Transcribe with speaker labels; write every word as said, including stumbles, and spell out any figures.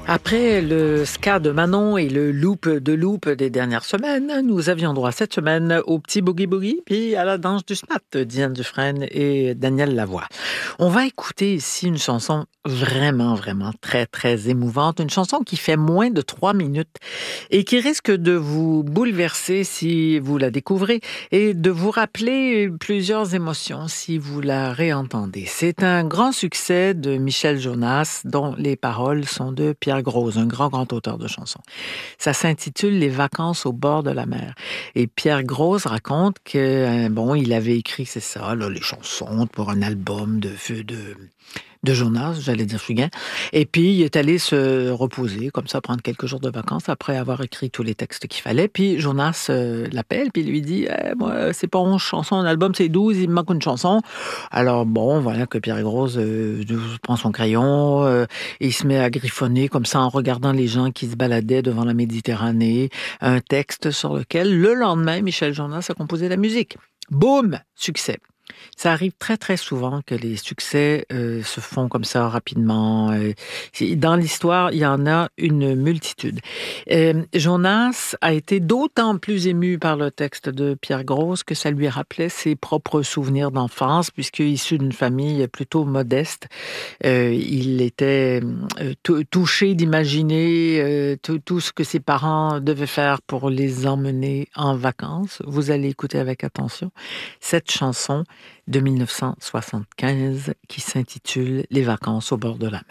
Speaker 1: Après le ska de Manon et le loop de loop des dernières semaines, nous avions droit cette semaine au petit boogie boogie puis à la danse du smat de Diane Dufresne et Daniel Lavoie. On va écouter ici une chanson vraiment, vraiment très, très émouvante. Une chanson qui fait moins de trois minutes et qui risque de vous bouleverser si vous la découvrez et de vous rappeler plusieurs émotions si vous la réentendez. C'est un grand succès de Michel Jonas dont les paroles sont de Pierre Grosz, un grand, grand auteur de chansons. Ça s'intitule « Les vacances au bord de la mer ». Et Pierre Grosz raconte que, euh, bon, il avait écrit, c'est ça, là, les chansons pour un album de, de, de Jonas, j'allais dire Fugain. Et puis, il est allé se reposer, comme ça, prendre quelques jours de vacances après avoir écrit tous les textes qu'il fallait. Puis Jonas euh, l'appelle, puis il lui dit eh, « Moi, c'est pas onze chansons, un album, c'est douze, il me manque une chanson. » Alors, bon, voilà que Pierre Grosz euh, prend son crayon, euh, et il se met à griffonner comme ça en regardant les gens qui se baladaient devant la Méditerranée, un texte sur lequel, le lendemain, Michel Jonas a composé la musique. Boum! Succès. Ça arrive très, très souvent que les succès euh, se font comme ça rapidement. Euh, dans l'histoire, il y en a une multitude. Euh, Jonas a été d'autant plus ému par le texte de Pierre Grosz que ça lui rappelait ses propres souvenirs d'enfance, puisque issu d'une famille plutôt modeste, euh, il était euh, t- touché d'imaginer euh, t- tout ce que ses parents devaient faire pour les emmener en vacances. Vous allez écouter avec attention cette chanson de mille neuf cent soixante-quinze qui s'intitule « Les vacances au bord de la mer ».